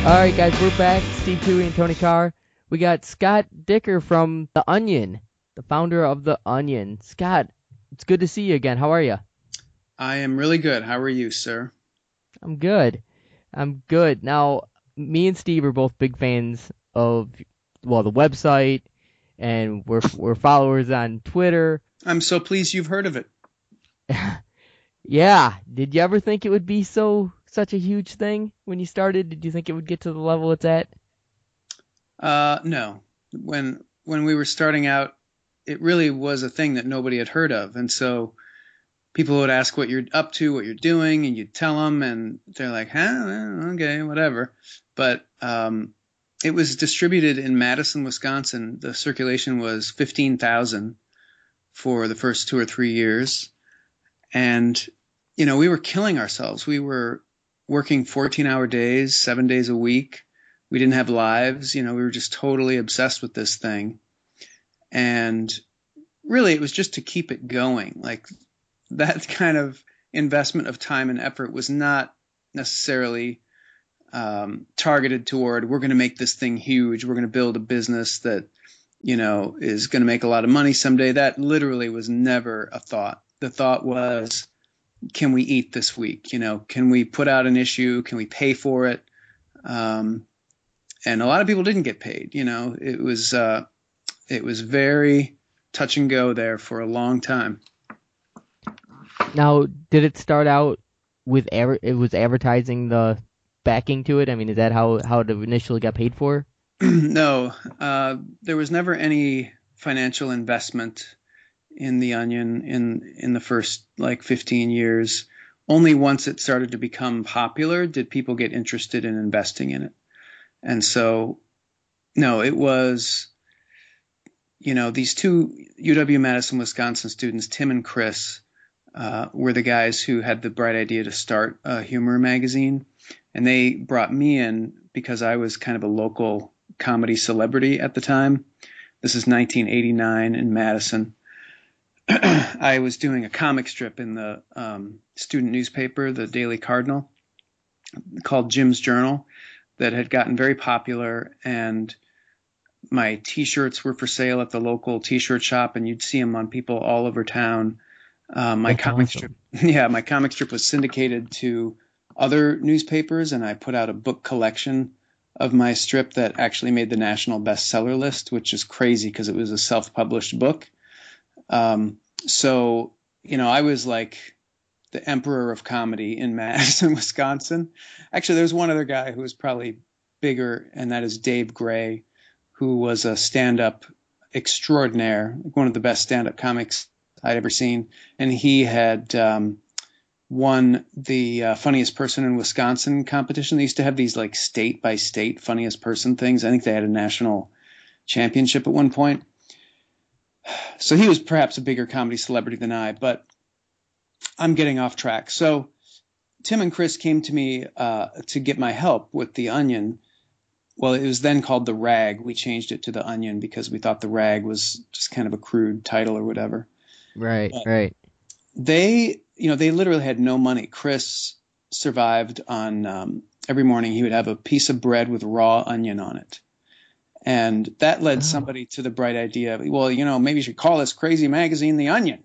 All right, guys, we're back. Steve Tui and Tony Carr. We got Scott Dicker from The Onion, the founder of The Onion. Scott, it's good to see you again. How are you? I am really good. How are you, sir? I'm good. I'm good. Now, me and Steve are both big fans of, well, the website, and we're followers on Twitter. I'm so pleased you've heard of it. Yeah. Did you ever think it would be such a huge thing when you started? Did you think it would get to the level it's at? No. When we were starting out, it really was a thing that nobody had heard of, and so people would ask what you're up to, what you're doing, and you'd tell them, and they're like, "Huh, well, okay, whatever." But it was distributed in Madison, Wisconsin. The circulation was 15,000 for the first 2 or 3 years, and we were killing ourselves. We were working 14-hour days, 7 days a week. We didn't have lives. We were just totally obsessed with this thing. And really, it was just to keep it going. Like that kind of investment of time and effort was not necessarily targeted toward, we're going to make this thing huge. We're going to build a business that, is going to make a lot of money someday. That literally was never a thought. The thought was, can we eat this week? Can we put out an issue? Can we pay for it? And a lot of people didn't get paid. It was very touch and go there for a long time. Now, did it start out with it was advertising the backing to it? I mean, is that how it initially got paid for? No, there was never any financial investment in the Onion in the first like 15 years. Only once it started to become popular did people get interested in investing in it. And so, no, it was, these two UW-Madison, Wisconsin students, Tim and Chris, were the guys who had the bright idea to start a humor magazine. And they brought me in because I was kind of a local comedy celebrity at the time. This is 1989 in Madison. I was doing a comic strip in the student newspaper, the Daily Cardinal, called Jim's Journal, that had gotten very popular, and my T-shirts were for sale at the local T-shirt shop, and you'd see them on people all over town. My That's comic strip, awesome. yeah, my comic strip was syndicated to other newspapers, and I put out a book collection of my strip that actually made the national bestseller list, which is crazy because it was a self-published book. So, I was like the emperor of comedy in Madison, Wisconsin. Actually, there's one other guy who was probably bigger, and that is Dave Gray, who was a stand-up extraordinaire, one of the best stand-up comics I'd ever seen. And he had won the funniest person in Wisconsin competition. They used to have these like state by state funniest person things. I think they had a national championship at one point. So he was perhaps a bigger comedy celebrity than I, but I'm getting off track. So Tim and Chris came to me to get my help with The Onion. Well, it was then called The Rag. We changed it to The Onion because we thought The Rag was just kind of a crude title or whatever. Right, But right. they literally had no money. Chris survived on every morning he would have a piece of bread with raw onion on it. And that led Oh, somebody to the bright idea of, well, maybe you should call this crazy magazine The Onion.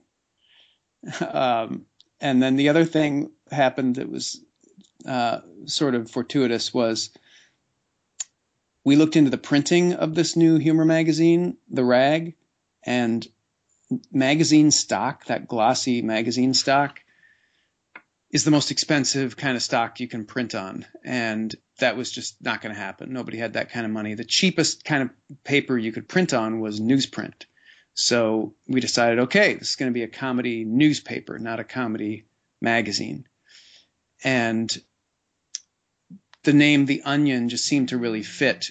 And then the other thing happened that was sort of fortuitous was we looked into the printing of this new humor magazine, The Rag, and magazine stock, that glossy magazine stock, is the most expensive kind of stock you can print on. And that was just not going to happen. Nobody had that kind of money. The cheapest kind of paper you could print on was newsprint. So we decided, okay, this is going to be a comedy newspaper, not a comedy magazine. And the name The Onion just seemed to really fit.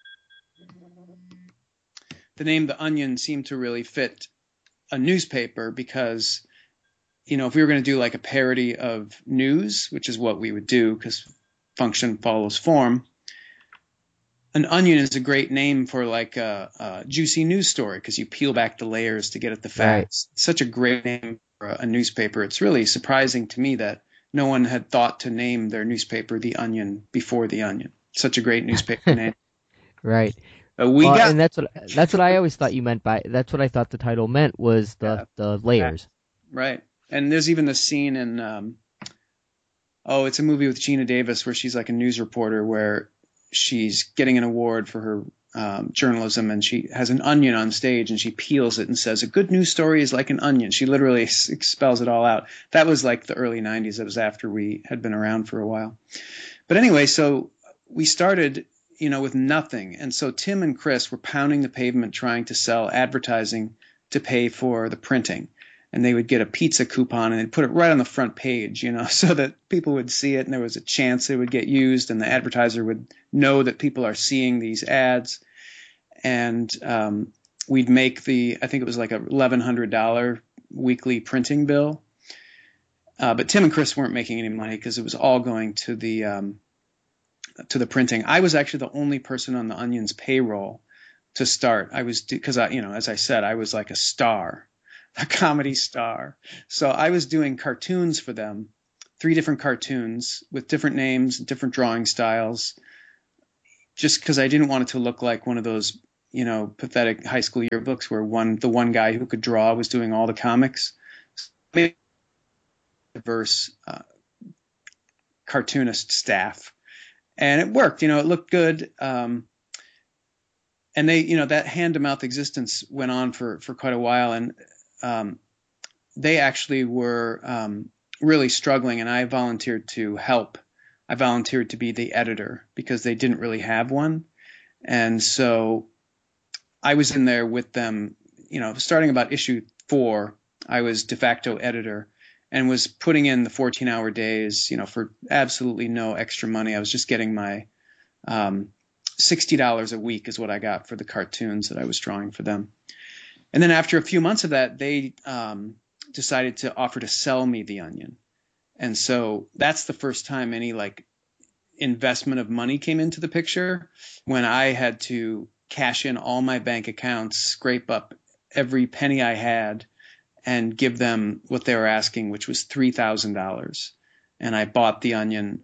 The name The Onion seemed to really fit a newspaper because, if we were going to do like a parody of news, which is what we would do because function follows form, an onion is a great name for like a juicy news story because you peel back the layers to get at the right. facts. Such a great name for a newspaper. It's really surprising to me that no one had thought to name their newspaper The Onion before The Onion. such a great newspaper name. Right. We Well, got and that's what I always thought you meant by that's what I thought the title meant was the layers. right. And there's even the scene in it's a movie with Gina Davis where she's like a news reporter where she's getting an award for her journalism, and she has an onion on stage and she peels it and says, "A good news story is like an onion." She literally spells it all out. That was like the early 90s. That was after we had been around for a while. But anyway, so we started, with nothing. And so Tim and Chris were pounding the pavement trying to sell advertising to pay for the printing. And they would get a pizza coupon and they'd put it right on the front page, so that people would see it and there was a chance it would get used and the advertiser would know that people are seeing these ads. And we'd make I think it was like a $1,100 weekly printing bill. But Tim and Chris weren't making any money because it was all going to the printing. I was actually the only person on the Onion's payroll to start. I was, because as I said, I was like a star, a comedy star. So I was doing cartoons for them, 3 different cartoons with different names, different drawing styles, just because I didn't want it to look like one of those, pathetic high school yearbooks where the one guy who could draw was doing all the comics. Diverse cartoonist staff, and it worked. It looked good. And they, that hand-to-mouth existence went on for quite a while, and they actually were really struggling, and I volunteered to help. I volunteered to be the editor because they didn't really have one. And so I was in there with them, starting about issue 4, I was de facto editor and was putting in the 14-hour days, for absolutely no extra money. I was just getting my $60 a week is what I got for the cartoons that I was drawing for them. And then after a few months of that, they decided to offer to sell me the Onion. And so that's the first time any investment of money came into the picture, when I had to cash in all my bank accounts, scrape up every penny I had, and give them what they were asking, which was $3,000. And I bought the Onion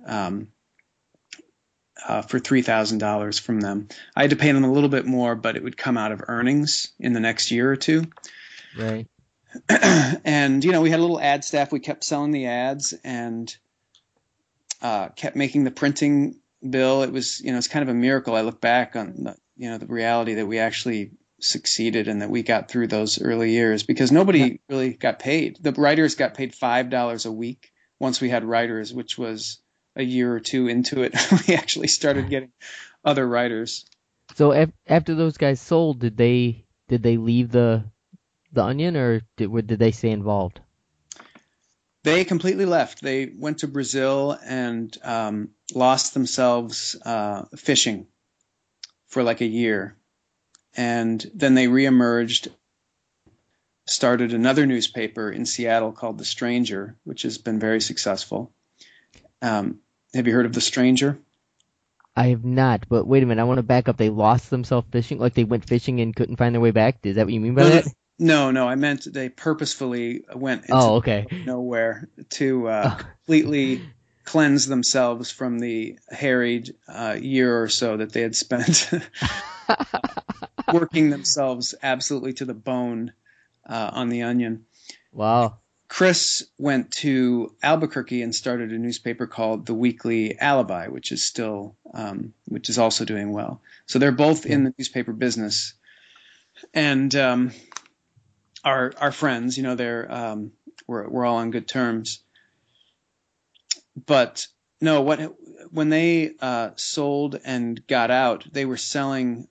for $3,000 from them. I had to pay them a little bit more, but it would come out of earnings in the next year or two. Right. And, we had a little ad staff. We kept selling the ads and kept making the printing bill. It was, it's kind of a miracle. I look back on the reality that we actually succeeded and that we got through those early years, because nobody really got paid. The writers got paid $5 a week once we had writers, which was a year or two into it. We actually started getting other writers. So after those guys sold, did they leave the Onion, or did they stay involved? They completely left. They went to Brazil and lost themselves fishing for like a year. And then they reemerged, started another newspaper in Seattle called The Stranger, which has been very successful. Have you heard of The Stranger? I have not, but wait a minute. I want to back up. They lost themselves fishing? Like they went fishing and couldn't find their way back? Is that what you mean by that? No. I meant they purposefully went into nowhere to completely cleanse themselves from the harried year or so that they had spent working themselves absolutely to the bone on the Onion. Wow. Chris went to Albuquerque and started a newspaper called The Weekly Alibi, which is also doing well. So they're both in the newspaper business, and are friends. They're we're all on good terms. But no, when they sold and got out, they were selling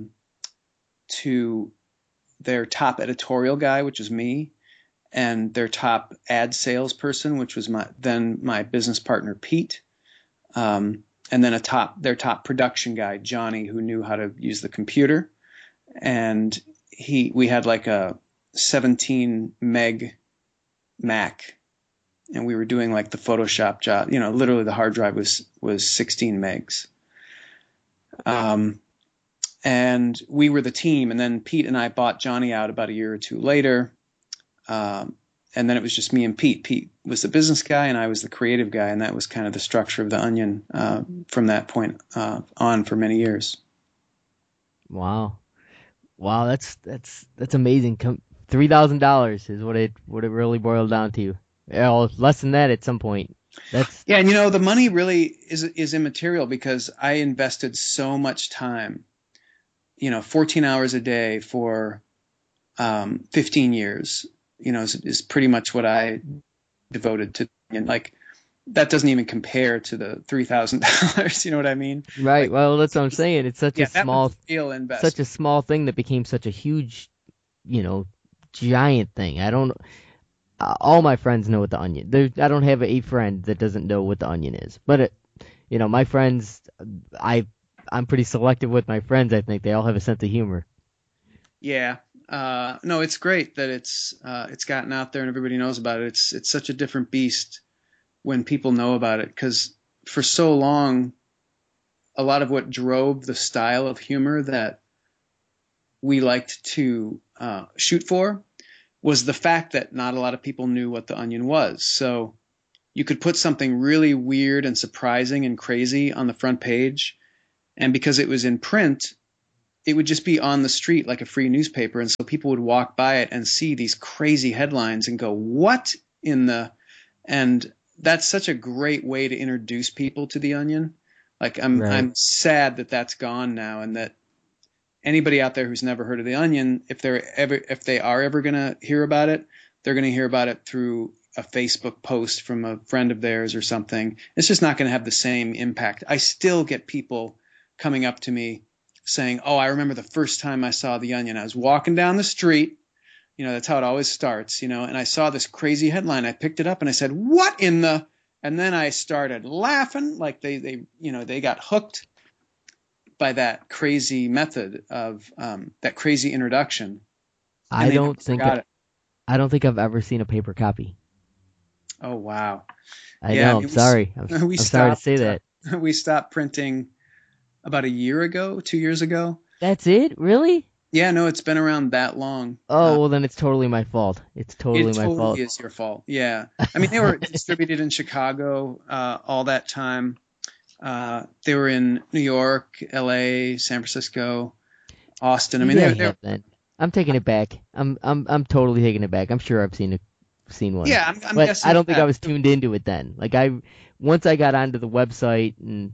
to their top editorial guy, which was me, and their top ad salesperson, which was my business partner Pete, and then their top production guy Johnny, who knew how to use the computer, and we had like a 17 meg Mac, and we were doing like the Photoshop job. Literally the hard drive was 16 megs. And we were the team, and then Pete and I bought Johnny out about a year or two later. and then it was just me and Pete. Pete was the business guy, and I was the creative guy, and that was kind of the structure of the Onion from that point on for many years. Wow. Wow, that's amazing. $3,000 is what it really boiled down to. Less than that at some point. That's Yeah, and the money really is immaterial because I invested so much time. 14 hours a day for 15 years. Is pretty much what I devoted to, and like that doesn't even compare to the $3,000. You know what I mean? right. Like, Well, that's what I'm saying. It's such a that was small, a real investment. such a small thing that became such a huge, giant thing. I don't. All my friends know what the Onion. I don't have a friend that doesn't know what the Onion is. But my friends, I'm pretty selective with my friends. I think they all have a sense of humor. Yeah. No, it's great that it's gotten out there and everybody knows about it. It's such a different beast when people know about it, because for so long, a lot of what drove the style of humor that we liked to shoot for was the fact that not a lot of people knew what the Onion was. So you could put something really weird and surprising and crazy on the front page, and because it was in print, it would just be on the street like a free newspaper, and so people would walk by it and see these crazy headlines and go, "What in the?" And that's such a great way to introduce people to the Onion. Like I'm Right. I'm sad that that's gone now, and that anybody out there who's never heard of the Onion, if they are ever going to hear about it, they're going to hear about it through a Facebook post from a friend of theirs or something. It's just not going to have the same impact. I still get people coming up to me saying, "Oh, I remember the first time I saw the Onion. I was walking down the street. That's how it always starts, and I saw this crazy headline. I picked it up and I said, 'What in the?' And then I started laughing like they got hooked by that crazy method of that crazy introduction, and I they never don't think forgot it. I don't think I've ever seen a paper copy. Oh wow! I Yeah, I know. I'm mean, sorry. we I'm sorry to stopped say that. we stopped printing about a year ago, 2 years ago. That's it? Really? Yeah, no, it's been around that long. Oh, well then it's totally my fault. It's It totally my totally fault. is your fault. Yeah, I mean they were distributed in Chicago all that time. They were in New York, L.A., San Francisco, Austin. I mean Maybe I they're have then. I'm taking it back. I'm totally taking it back. I'm sure I've seen one. yeah. I'm But guessing I you don't think I have. was tuned into it then. Like once I got onto the website and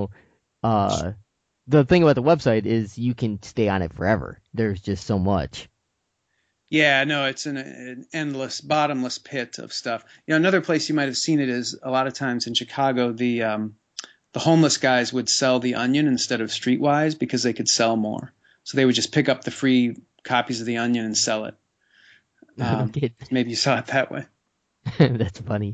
uh the thing about the website is you can stay on it forever. There's just so much. Yeah, no, it's an endless, bottomless pit of stuff. Another place you might have seen it is a lot of times in Chicago, the homeless guys would sell the Onion instead of Streetwise because they could sell more. So they would just pick up the free copies of the Onion and sell it. No kidding. Maybe you saw it that way. That's funny.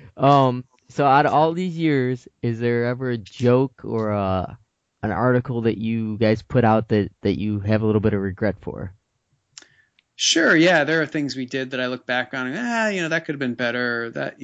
So out of all these years, is there ever a joke or an article that you guys put out that you have a little bit of regret for? Sure, yeah, there are things we did that I look back on and that could have been better. Or that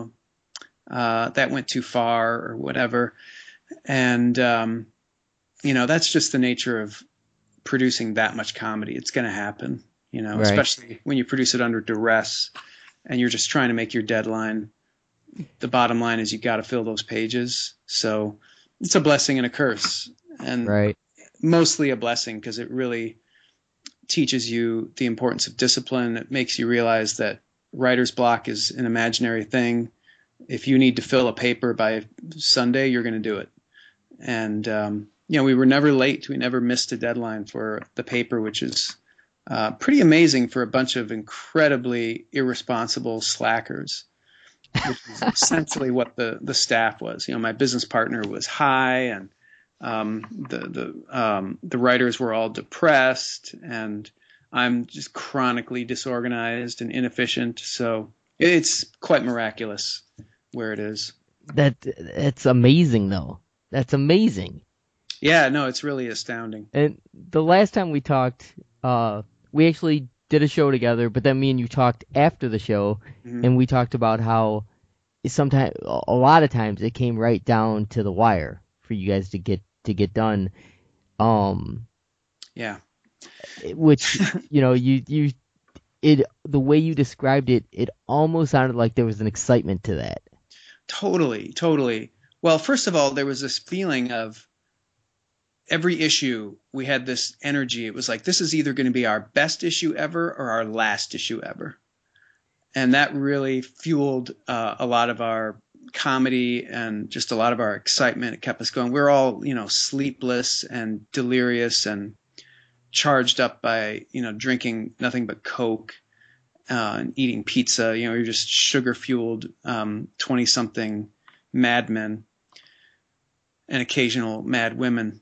that went too far or whatever. And that's just the nature of producing that much comedy. It's going to happen, Right. especially when you produce it under duress and you're just trying to make your deadline. The bottom line is you got to fill those pages. So it's a blessing and a curse, and Right. mostly a blessing because it really teaches you the importance of discipline. It makes you realize that writer's block is an imaginary thing. If you need to fill a paper by Sunday, you're going to do it. And we were never late. We never missed a deadline for the paper, which is pretty amazing for a bunch of incredibly irresponsible slackers, which is essentially what the staff was. My business partner was high, and the writers were all depressed, and I'm just chronically disorganized and inefficient. So it's quite miraculous where it is. That's amazing though. That's amazing. Yeah, no, it's really astounding. And the last time we talked, we actually did a show together, but then me and you talked after the show, Mhm. and we talked about how sometimes, a lot of times, it came right down to the wire for you guys to get done. Um, Yeah. which you the way you described it, it almost sounded like there was an excitement to that. Totally, totally. Well, first of all, there was this feeling of every issue, we had this energy. It was like, this is either going to be our best issue ever or our last issue ever. And that really fueled a lot of our comedy and just a lot of our excitement. It kept us going. We're all, sleepless and delirious and charged up by, drinking nothing but Coke and eating pizza. You're just sugar-fueled 20-something madmen and occasional mad women.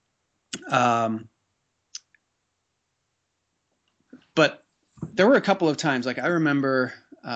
But there were a couple of times, like I remember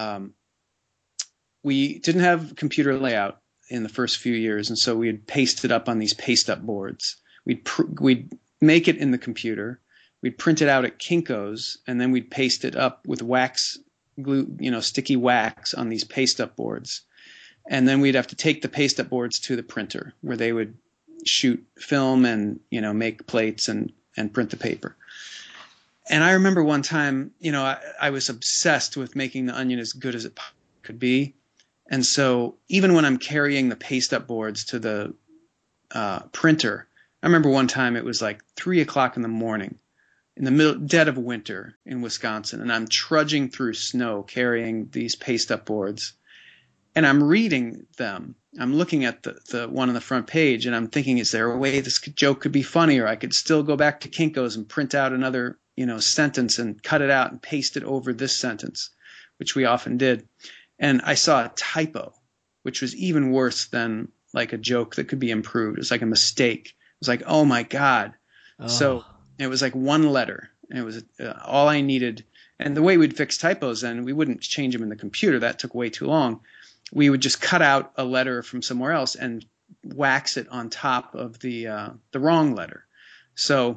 we didn't have computer layout in the first few years, and so we'd paste it up on these paste-up boards. We'd make it in the computer. We'd print it out at Kinko's, and then we'd paste it up with wax glue, sticky wax on these paste-up boards. And then we'd have to take the paste-up boards to the printer where they would shoot film and, make plates and print the paper. And I remember one time, I was obsessed with making the Onion as good as it could be. And so even when I'm carrying the paste-up boards to the printer, I remember one time it was like 3 o'clock in the morning in the dead of winter in Wisconsin, and I'm trudging through snow carrying these paste-up boards, and I'm reading them. I'm looking at the one on the front page, and I'm thinking, is there a way this joke could be funny, or I could still go back to Kinko's and print out another, sentence and cut it out and paste it over this sentence, which we often did. And I saw a typo, which was even worse than like a joke that could be improved. It was like a mistake. It was like, oh my God. Oh. So it was like one letter, and it was all I needed. And the way we'd fix typos then, we wouldn't change them in the computer. That took way too long. We would just cut out a letter from somewhere else and wax it on top of the wrong letter. So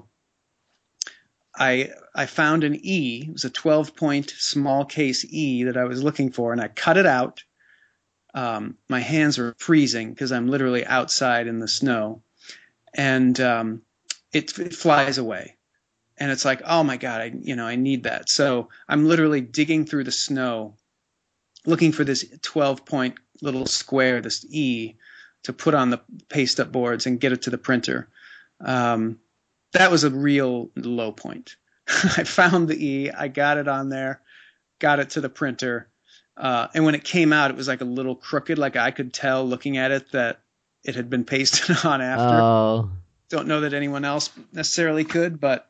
I found an E. It was a 12-point small case E that I was looking for, and I cut it out. My hands were freezing because I'm literally outside in the snow, and it flies away. And it's like, oh my God, I need that. So I'm literally digging through the snow, looking for this 12-point little square, this E, to put on the paste-up boards and get it to the printer. That was a real low point. I found the E, I got it on there, got it to the printer, and when it came out, it was like a little crooked. Like I could tell looking at it that it had been pasted on after. Oh. Don't know that anyone else necessarily could, but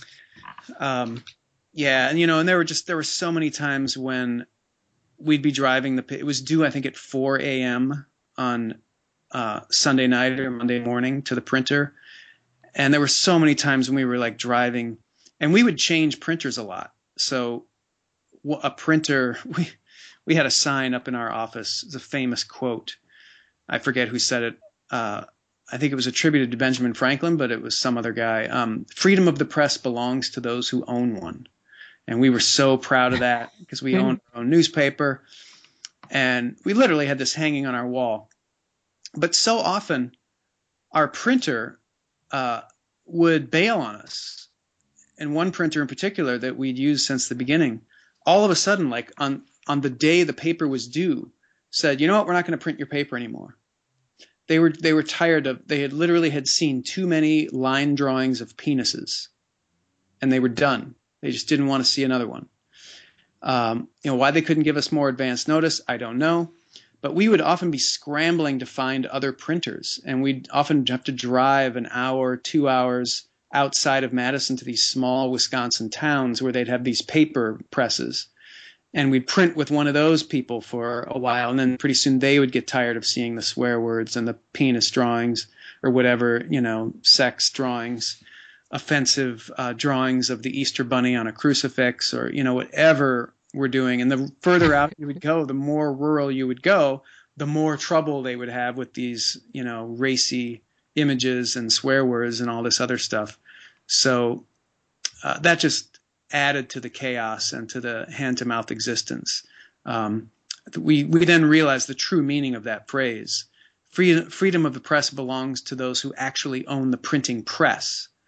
yeah, and and there were so many times when we'd be driving it was due, I think, at 4 a.m. on Sunday night or Monday morning to the printer. And there were so many times when we were like driving, and we would change printers a lot. So a printer, we had a sign up in our office. It's a famous quote. I forget who said it. I think it was attributed to Benjamin Franklin, but it was some other guy. Freedom of the press belongs to those who own one. And we were so proud of that because we owned our own newspaper. And we literally had this hanging on our wall. But so often our printer would bail on us. And one printer in particular that we'd used since the beginning, all of a sudden, like on the day the paper was due, said, you know what, we're not going to print your paper anymore. They were tired of, they had literally seen too many line drawings of penises, and they were done. They just didn't want to see another one. Why they couldn't give us more advance notice, I don't know. But we would often be scrambling to find other printers, and we'd often have to drive an hour, 2 hours outside of Madison to these small Wisconsin towns where they'd have these paper presses. And we'd print with one of those people for a while, and then pretty soon they would get tired of seeing the swear words and the penis drawings or whatever, sex drawings, offensive drawings of the Easter Bunny on a crucifix, or, whatever we're doing. And the further out you would go, the more rural you would go, the more trouble they would have with these, racy images and swear words and all this other stuff. So that just added to the chaos and to the hand-to-mouth existence. We then realized the true meaning of that phrase. Freedom of the press belongs to those who actually own the printing press.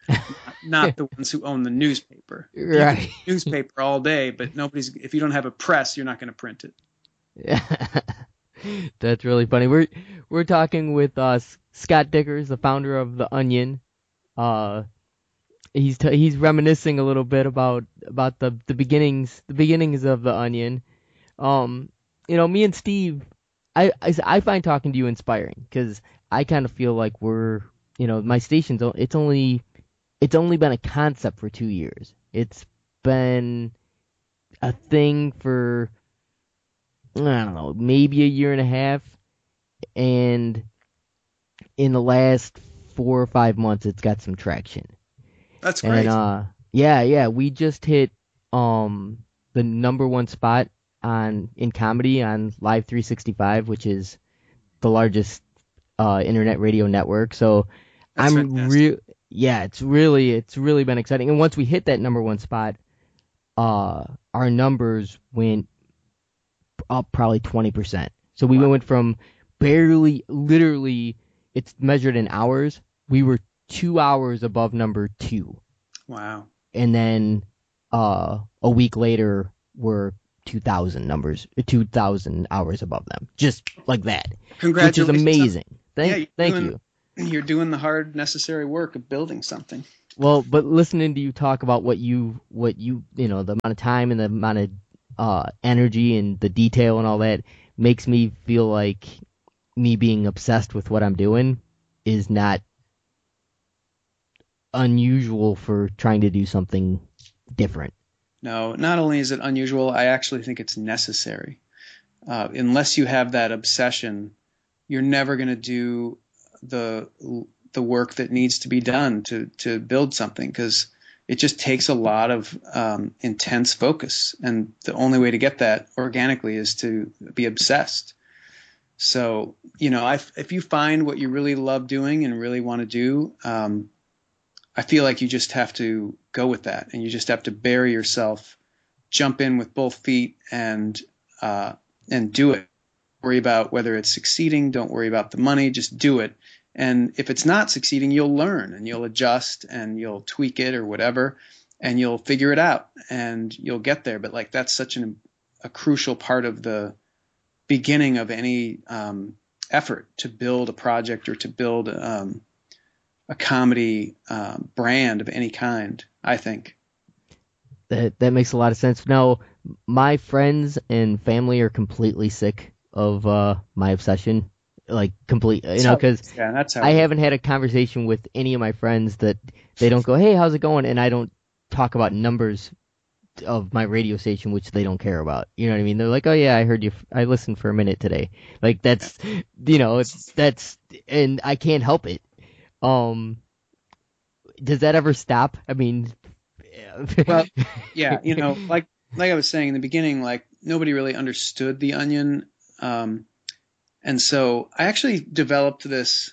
not the ones who own the newspaper. You can Right. newspaper all day, but if you don't have a press, you're not going to print it. Yeah. That's really funny. We're talking with Scott Dickers, the founder of The Onion. Uh, he's reminiscing a little bit about the beginnings of The Onion. Me and Steve, I find talking to you inspiring because I kind of feel like my station's it's only been a concept for 2 years. It's been a thing for I don't know, maybe a year and a half, and in the last 4 or 5 months, it's got some traction. That's great. And yeah, we just hit the number one spot in comedy on Live 365, which is the largest internet radio network. So That's I'm fantastic. yeah, it's really been exciting. And once we hit that number one spot, our numbers went up probably 20%. So we Wow. went from literally, it's measured in hours. We were 2 hours above number two. Wow. And then a week later, we're 2,000 hours above them. Just like that. Which is Congratulations. amazing. Yeah, Thank you. You're doing the hard, necessary work of building something. Well, but listening to you talk about the amount of time and the amount of energy and the detail and all that makes me feel like me being obsessed with what I'm doing is not unusual for trying to do something different. No, not only is it unusual, I actually think it's necessary. Unless you have that obsession, you're never going to do the work that needs to be done to build something, because it just takes a lot of intense focus, and the only way to get that organically is to be obsessed. So, if you find what you really love doing and really want to do, I feel like you just have to go with that, and you just have to bury yourself, jump in with both feet, and do it. Worry about whether it's succeeding. Don't worry about the money. Just do it. And if it's not succeeding, you'll learn and you'll adjust and you'll tweak it or whatever, and you'll figure it out and you'll get there. But like, that's such a crucial part of the beginning of any effort to build a project or to build a comedy brand of any kind, I think. That makes a lot of sense. Now, my friends and family are completely sick of my obsession. Like complete, because Yeah, that's how I haven't had a conversation with any of my friends that they don't go, "Hey, how's it going?" And I don't talk about numbers of my radio station, which they don't care about. You know what I mean? They're like, "Oh yeah, I heard you. I listened for a minute today." Like that's, and I can't help it. Does that ever stop? I mean, Well, yeah, like I was saying in the beginning, like nobody really understood the Onion. And so I actually developed this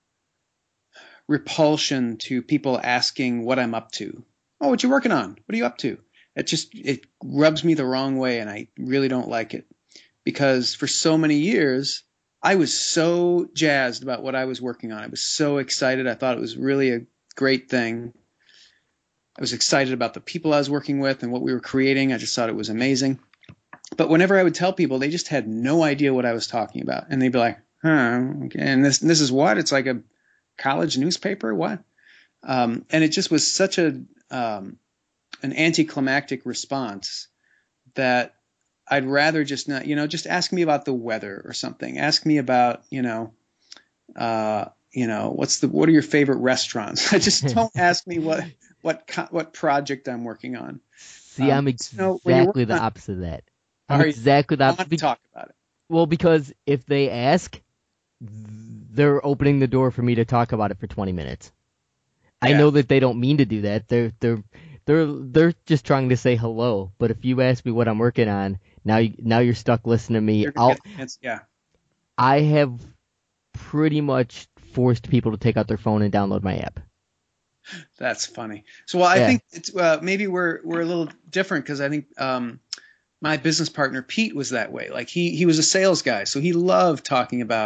repulsion to people asking what I'm up to. Oh, what you working on? What are you up to? It rubs me the wrong way, and I really don't like it, because for so many years I was so jazzed about what I was working on. I was so excited. I thought it was really a great thing. I was excited about the people I was working with and what we were creating. I just thought it was amazing. But whenever I would tell people, they just had no idea what I was talking about. And they'd be like, okay. And this is what? It's like a college newspaper? What? And it just was such an anticlimactic response that I'd rather just not, just ask me about the weather or something. Ask me about, what are your favorite restaurants? Just don't ask me what project I'm working on. See, I'm exactly the opposite of that. I'm exactly the I opposite. want to talk about it. Well, because if they ask, they're opening the door for me to talk about it for 20 minutes. Yeah. I know that they don't mean to do that. They're just trying to say hello. But if you ask me what I'm working on, now you're stuck listening to me. Yeah. I have pretty much forced people to take out their phone and download my app. That's funny. So, I think it's maybe we're a little different, because I think my business partner Pete was that way. Like he was a sales guy, so he loved talking about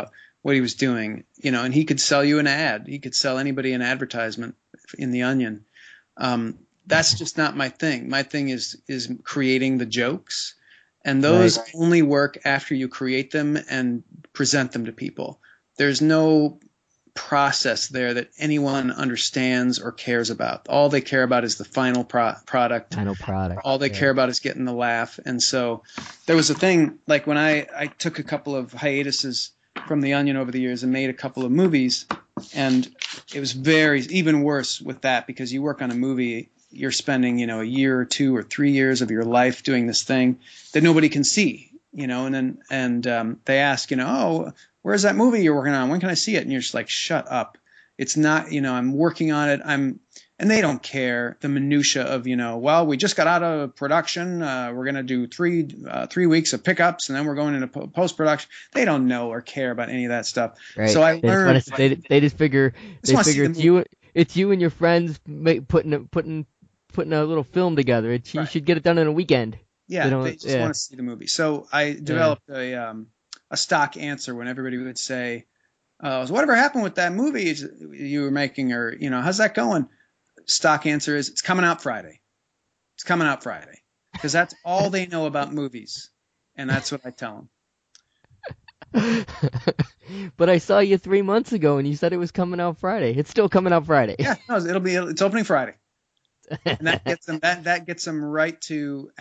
what he was doing, and he could sell you an ad. He could sell anybody an advertisement in The Onion. That's just not my thing. My thing is creating the jokes, and those only work after you create them and present them to people. There's no process there that anyone understands or cares about. All they care about is the final product. All they care about is getting the laugh. And so there was a thing, like when I took a couple of hiatuses from The Onion over the years and made a couple of movies, and it was even worse with that, because you work on a movie, you're spending, a year or 2 or 3 years of your life doing this thing that nobody can see, and then they ask, oh, where's that movie you're working on? When can I see it? And you're just like, shut up. It's not, I'm working on it. And they don't care the minutia of, well, we just got out of production. We're going to do 3 weeks of pickups, and then we're going into post-production. They don't know or care about any of that stuff. Right. So I learned. They just figure it's you and your friends putting a little film together. You should get it done in a weekend. Yeah, they just want to see the movie. So I developed a stock answer when everybody would say, so whatever happened with that movie you were making, or, how's that going? Stock answer is, it's coming out Friday. It's coming out Friday. Because that's all they know about movies. And that's what I tell them. But I saw you 3 months ago and you said it was coming out Friday. It's still coming out Friday. Yeah, no, it's opening Friday. And that gets them right to